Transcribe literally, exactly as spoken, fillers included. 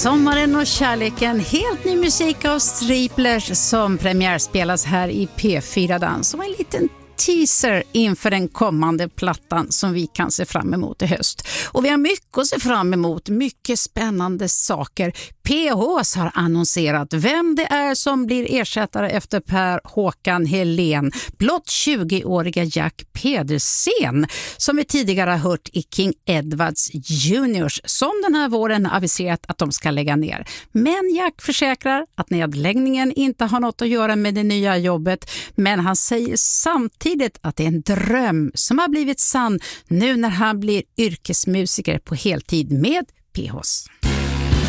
Sommaren och kärleken, helt ny musik av Striplers som premiärspelas här i P fyra Dans som en liten teaser inför den kommande plattan som vi kan se fram emot i höst. Och vi har mycket att se fram emot, mycket spännande saker. P H S har annonserat vem det är som blir ersättare efter Per Håkan Helén. Blott tjugoåriga Jack Pedersen som vi tidigare har hört i King Edwards Juniors som den här våren aviserat att de ska lägga ner. Men Jack försäkrar att nedläggningen inte har något att göra med det nya jobbet, men han säger samtidigt att det är en dröm som har blivit sann nu när han blir yrkesmusiker på heltid med P H S.